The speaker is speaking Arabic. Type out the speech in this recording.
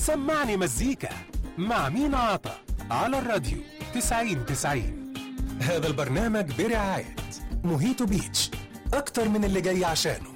سمعني مزيكا مع مين عطا على الراديو 90-90. هذا البرنامج برعاية موهيتو بيتش، أكتر من اللي جاي عشانه.